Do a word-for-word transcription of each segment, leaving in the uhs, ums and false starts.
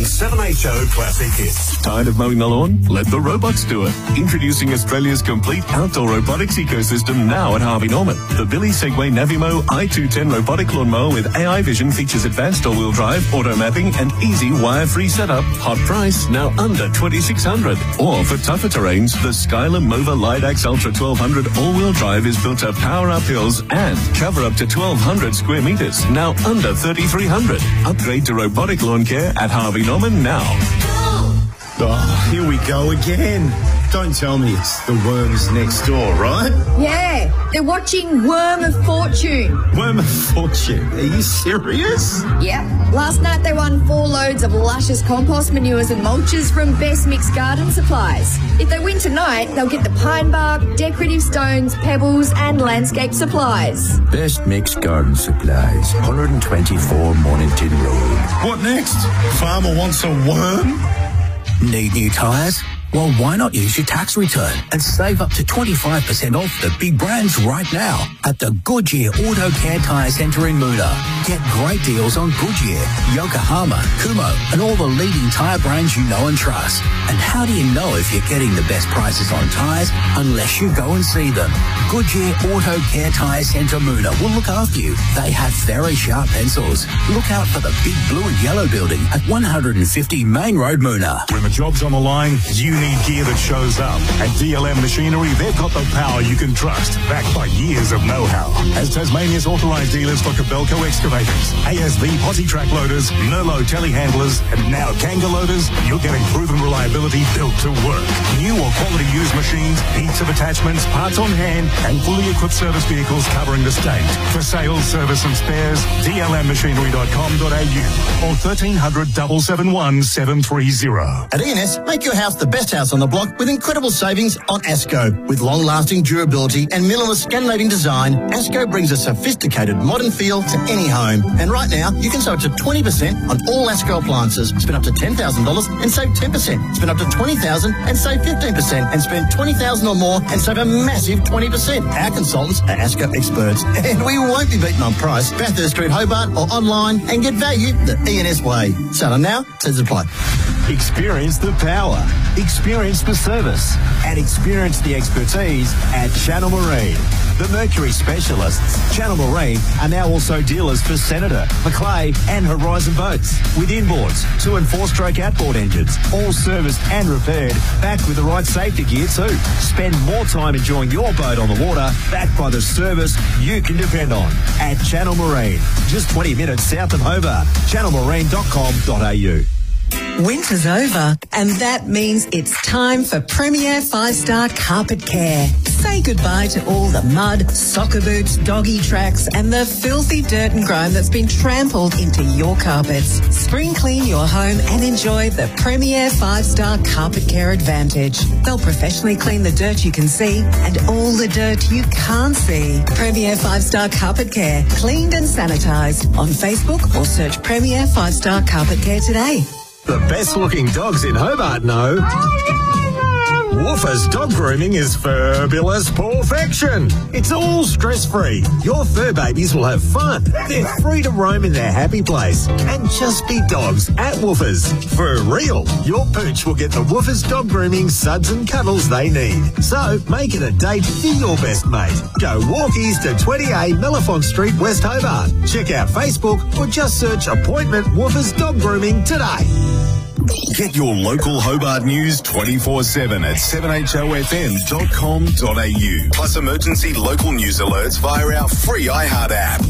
seven H O Classic Hits. Tired of mowing the lawn? Let the robots do it. Introducing Australia's complete outdoor robotics ecosystem now at Harvey Norman. The Billy Segway Navimo i two ten robotic lawnmower with A I vision features advanced all-wheel drive, auto mapping and easy wire-free setup. Hot price, now under twenty-six hundred dollars. Or for tougher terrains, the Skyler Mova Lidax Ultra twelve hundred all-wheel drive is built to power up hills and cover up to twelve hundred square metres, now under thirty-three hundred dollars. Upgrade to robotic lawn care at Harvey Norman now. Oh, here we go again. Don't tell me it's the worms next door, right? Yeah, they're watching Worm of Fortune. Worm of Fortune? Are you serious? Yep. Last night they won four loads of luscious compost manures and mulches from Best Mix Garden Supplies. If they win tonight, they'll get the pine bark, decorative stones, pebbles and landscape supplies. Best Mix Garden Supplies, one twenty-four Mornington Road. What next? Farmer wants a worm? Need new tyres? Well, why not use your tax return and save up to twenty-five percent off the big brands right now at the Goodyear Auto Care Tyre Centre in Moona. Get great deals on Goodyear, Yokohama, Kumho and all the leading tyre brands you know and trust. And how do you know if you're getting the best prices on tyres unless you go and see them? Goodyear Auto Care Tyre Centre Moona will look after you. They have very sharp pencils. Look out for the big blue and yellow building at one fifty Main Road, Moona. When the job's on the line, you need gear that shows up. At D L M Machinery, they've got the power you can trust, backed by years of know-how. As Tasmania's authorised dealers for Cabelco excavators, A S V posi track loaders, Nerlo telehandlers, and now Kanga loaders, you're getting proven reliability built to work. New or quality used machines, heaps of attachments, parts on hand, and fully equipped service vehicles covering the state. For sales, service and spares, d l m machinery dot com dot a u or thirteen hundred, seven seven one, seven three zero. At E N S, make your house the best house on the block with incredible savings on ASCO. With long-lasting durability and minimalist Scandinavian design, ASCO brings a sophisticated modern feel to any home. And right now, you can save up to twenty percent on all ASCO appliances. Spend up to ten thousand dollars and save ten percent. Spend up to twenty thousand dollars and save fifteen percent. And spend twenty thousand dollars or more and save a massive twenty percent. Our consultants are ASCO experts. And we won't be beaten on price. Bathurst Street, Hobart or online and get value the E N S way. Sign on now, says apply. Experience the power, experience the service, and experience the expertise at Channel Marine. The Mercury specialists, Channel Marine, are now also dealers for Senator, Macleay and Horizon boats. With inboards, two and four stroke outboard engines, all serviced and repaired, backed with the right safety gear too. Spend more time enjoying your boat on the water, backed by the service you can depend on. At Channel Marine, just twenty minutes south of Hobart. channel marine dot com dot a u. Winter's over, and that means it's time for Premier Five Star Carpet Care. Say goodbye to all the mud, soccer boots, doggy tracks, and the filthy dirt and grime that's been trampled into your carpets. Spring clean your home and enjoy the Premier Five Star Carpet Care Advantage. They'll professionally clean the dirt you can see and all the dirt you can't see. Premier Five Star Carpet Care, cleaned and sanitised. On Facebook or search Premier Five Star Carpet Care today. The best looking dogs in Hobart know Woofers Dog Grooming is fabulous perfection. It's all stress-free. Your fur babies will have fun. They're free to roam in their happy place and just be dogs at Woofers. For real, your pooch will get the Woofers Dog Grooming suds and cuddles they need. So make it a date for your best mate. Go walkies to twenty-eight Mellifont Street, West Hobart. Check out Facebook or just search Appointment Woofers Dog Grooming today. Get your local Hobart news twenty-four seven at seven h o f m dot com dot a u. Plus emergency local news alerts via our free iHeart app.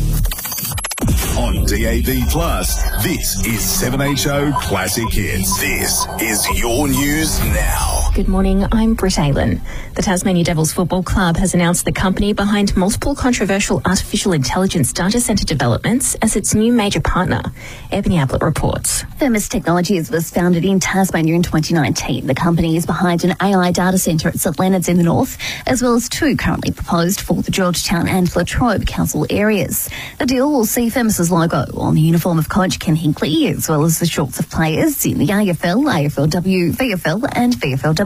On D A B Plus, this is seven H O Classic Hits. This is your news now. Good morning, I'm Britt Aylen. The Tasmania Devils Football Club has announced the company behind multiple controversial artificial intelligence data centre developments as its new major partner. Ebony Ablett reports. Firmus Technologies was founded in Tasmania in twenty nineteen. The company is behind an A I data centre at St Leonard's in the north, as well as two currently proposed for the Georgetown and Latrobe council areas. The deal will see Firmus's logo on the uniform of coach Ken Hinkley, as well as the shorts of players in the A F L, A F L W, V F L and V F L W.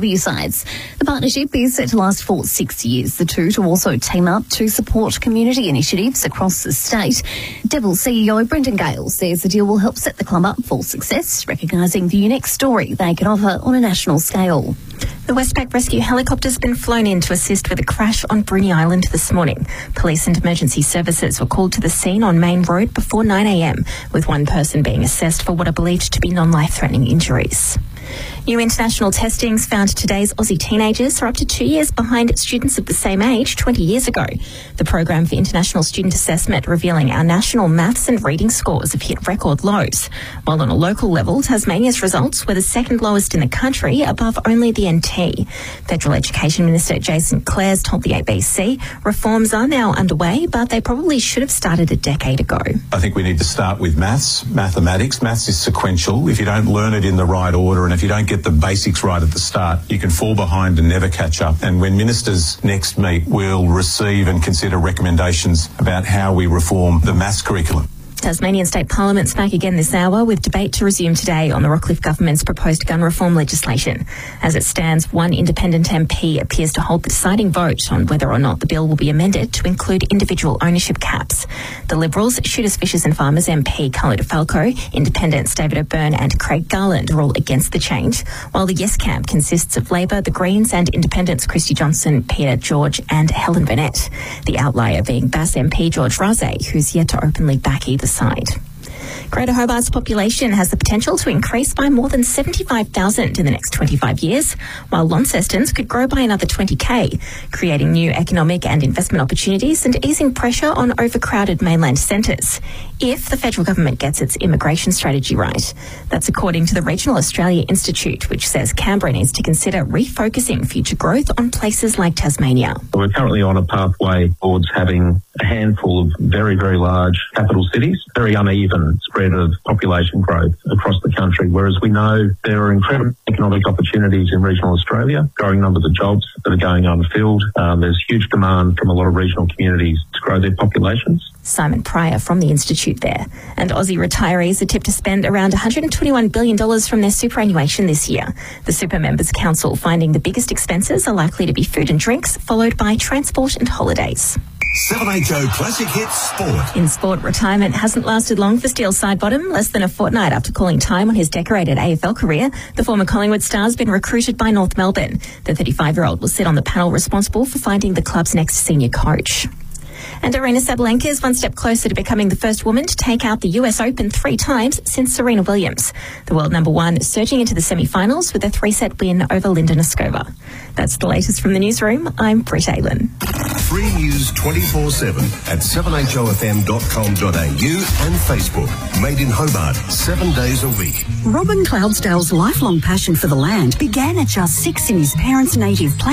W sides. The partnership is set to last for six years. The two to also team up to support community initiatives across the state. Devils C E O Brendan Gale says the deal will help set the club up for success, recognising the unique story they can offer on a national scale. The Westpac rescue helicopter has been flown in to assist with a crash on Bruny Island this morning. Police and emergency services were called to the scene on Main Road before nine a m, with one person being assessed for what are believed to be non-life-threatening injuries. New international testings found today's Aussie teenagers are up to two years behind students of the same age twenty years ago. The Program for International Student Assessment revealing our national maths and reading scores have hit record lows. While on a local level, Tasmania's results were the second lowest in the country, above only the N T. Federal Education Minister Jason Clares told the A B C reforms are now underway, but they probably should have started a decade ago. I think we need to start with maths, mathematics. Maths is sequential. If you don't learn it in the right order and if you don't get the basics right at the start, you can fall behind and never catch up. And when ministers next meet, we'll receive and consider recommendations about how we reform the maths curriculum. Tasmanian State Parliament's back again this hour with debate to resume today on the Rockcliffe government's proposed gun reform legislation. As it stands, one independent M P appears to hold the deciding vote on whether or not the bill will be amended to include individual ownership caps. The Liberals, Shooters, Fishers and Farmers M P Carlo DeFalco, Independents David O'Byrne and Craig Garland are all against the change, while the Yes camp consists of Labor, the Greens and Independents Christy Johnson, Peter George and Helen Burnett. The outlier being Bass M P George Raze, who's yet to openly back either side. Greater Hobart's population has the potential to increase by more than seventy-five thousand in the next twenty-five years, while Launceston's could grow by another twenty K, creating new economic and investment opportunities and easing pressure on overcrowded mainland centres, if the federal government gets its immigration strategy right. That's according to the Regional Australia Institute, which says Canberra needs to consider refocusing future growth on places like Tasmania. We're currently on a pathway towards having a handful of very, very large capital cities, very uneven spread of population growth across the country, whereas we know there are incredible economic opportunities in regional Australia, growing numbers of jobs that are going unfilled. Um, there's huge demand from a lot of regional communities to grow their populations. Simon Pryor from the Institute there. And Aussie retirees are tipped to spend around one hundred twenty-one billion dollars from their superannuation this year. The Super Members Council finding the biggest expenses are likely to be food and drinks, followed by transport and holidays. seven H O Classic Hits Sport. In sport, retirement hasn't lasted long for Steele Sidebottom. Less than a fortnight after calling time on his decorated A F L career, the former Collingwood star has been recruited by North Melbourne. The thirty-five-year-old will sit on the panel responsible for finding the club's next senior coach. And Aryna Sabalenka is one step closer to becoming the first woman to take out the U S Open three times since Serena Williams. The world number one surging into the semi-finals with a three-set win over Linda Noskova. That's the latest from the newsroom. I'm Britt Aylen. Free news twenty-four seven at seven h o f m dot com dot a u and Facebook. Made in Hobart, seven days a week. Robin Cloudsdale's lifelong passion for the land began at just six in his parents' native place.